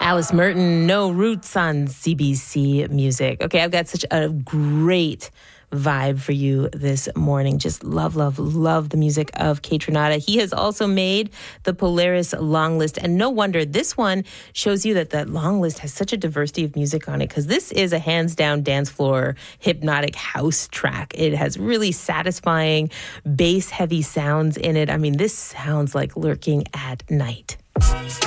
Alice Merton, No Roots on CBC Music. Okay, I've got such a great vibe for you this morning. Just love the music of Kaytranada. He has also made the Polaris long list, and no wonder this one shows you that that long list has such a diversity of music on it, because this is a hands-down dance floor hypnotic house track. It has really satisfying bass-heavy sounds in it. I mean, this sounds like lurking at night.